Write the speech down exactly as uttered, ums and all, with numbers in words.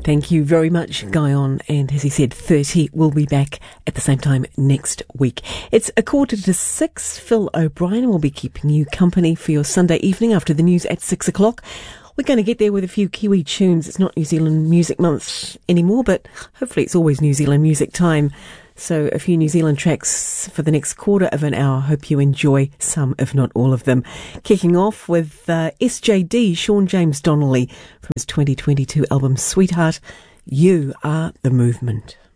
Thank you very much, Guyon. And as he said, thirty will be back at the same time next week. It's a quarter to six. Phil O'Brien will be keeping you company for your Sunday evening after the news at six o'clock. We're going to get there with a few Kiwi tunes. It's not New Zealand Music Month anymore, but hopefully it's always New Zealand music time. So a few New Zealand tracks for the next quarter of an hour. Hope you enjoy some, if not all of them. Kicking off with uh, S J D, Sean James Donnelly, from his twenty twenty-two album Sweetheart, You Are the Movement.